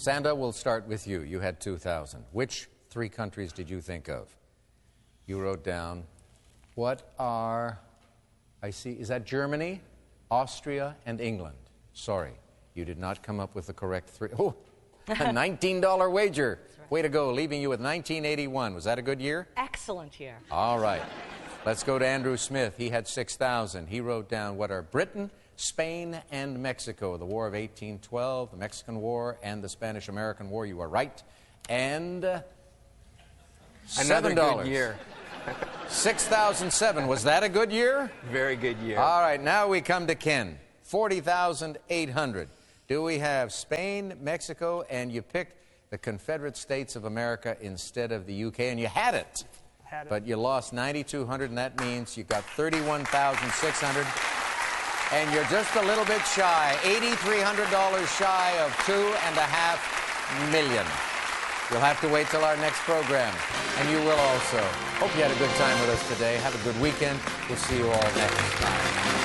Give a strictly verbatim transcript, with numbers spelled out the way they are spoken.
Sanda, we'll start with you. You had two thousand. Which three countries did you think of? You wrote down, what are, I see, is that Germany, Austria, and England? Sorry, you did not come up with the correct three. Oh, a nineteen dollar wager. Right. Way to go, leaving you with nineteen eighty-one. Was that a good year? Excellent year. All right. Let's go to Andrew Smith. He had six thousand. He wrote down, what are Britain, Spain, and Mexico? The War of eighteen twelve, the Mexican War, and the Spanish-American War. You are right. And uh, seven dollars. Another good year. six thousand seven. Was that a good year? Very good year. All right, now we come to Ken. forty thousand eight hundred. Do we have Spain, Mexico, and you picked the Confederate States of America instead of the U K, and you had it. Had it. But you lost ninety-two hundred, and that means you got thirty-one thousand six hundred. And you're just a little bit shy, eighty-three hundred dollars shy of two and a half million. You'll have to wait till our next program, and you will also. Hope you had a good time with us today. Have a good weekend. We'll see you all next time.